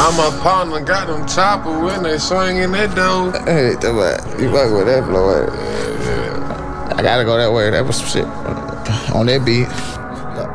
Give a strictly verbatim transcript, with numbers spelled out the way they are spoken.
I'm a partner, got them chopper when they swinging that dough. Hey, that what? You fucking with that flow? Yeah, yeah. I gotta go that way. That was some shit on that beat.